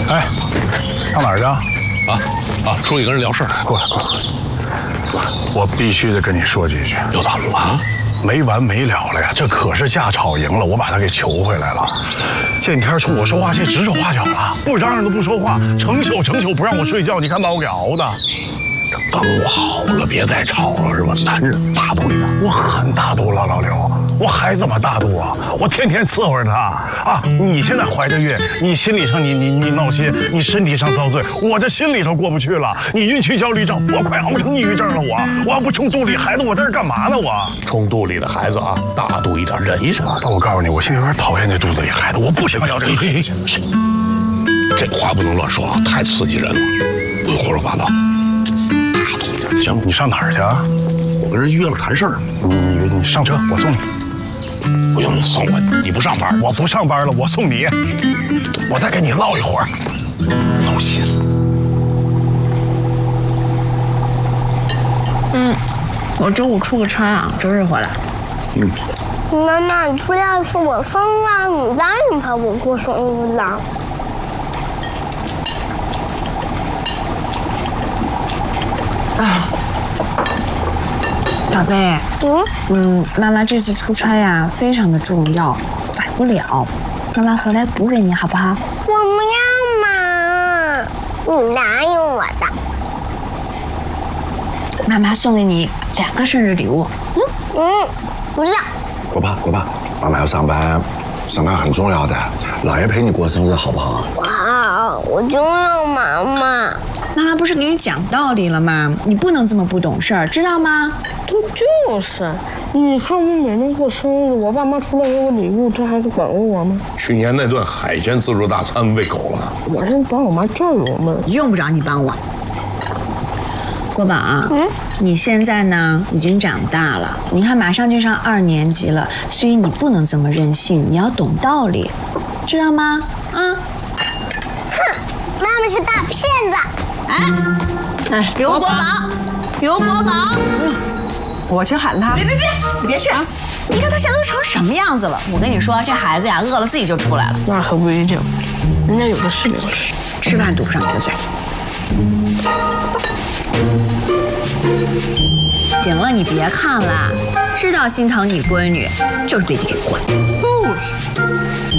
哎，上哪儿去啊？ 书记跟人聊事儿。 过来。我必须得跟你说几句。 又怎么了？ 没完没了了呀！这可是架吵赢了，我把他给求回来了。见天冲我说话气，指手画脚了，不嚷嚷都不说话，成宿不让我睡觉，你看把我给熬的。 等好了，别再吵了，是吧？残忍大度一点。 我很大度了，老刘，我还怎么大度啊？我天天伺候着他啊！你现在怀着孕，你心理上你闹心，你身体上遭罪，我这心里头过不去了。你孕期焦虑症，我快熬成抑郁症了。我要不冲肚里孩子，我这是干嘛呢？我冲肚里的孩子啊，大度一点，忍一忍。 但我告诉你，我现在有点讨厌那肚子里孩子，我不想要这个孩子。 这话不能乱说啊，太刺激人了，不许胡说八道。 行，你上哪儿去啊？ 我跟人约了谈事儿。 你上车，我送你。 不用你送我，你不上班？ 我不上班了，我送你。我再跟你唠一会儿。 闹心。 我周五出个差啊，周日回来。 妈妈，你说要是我生日，你答应陪我过生日了？ 宝贝，妈妈这次出差呀，非常的重要，改不了。妈妈回来补给你好不好？ 我不要嘛，你答应我的。 妈妈送给你2个生日礼物。 不要。 过吧，妈妈要上班很重要的，姥爷陪你过生日好不好？ 哇，我就要妈妈。 妈妈不是给你讲道理了吗？你不能这么不懂事儿，知道吗？ 就是，你看我每年过生日，我爸妈除了给我礼物，这还是管我吗？ 去年那顿海鲜自助大餐喂狗了。 我是帮我妈教育我们。 用不着你帮我。国宝啊，你现在呢已经长大了，你看马上就上2年级了，所以你不能这么任性，你要懂道理，知道吗？啊！ 哼，妈妈是大骗子！ 刘国宝， 我去喊他。 别，你别去啊！你看他现在都成什么样子了？我跟你说，这孩子呀，饿了自己就出来了。 那可不一定，人家有的是零食， 吃饭堵不上你的嘴。行了，你别看了，知道心疼你闺女，就是别你给惯。 不是。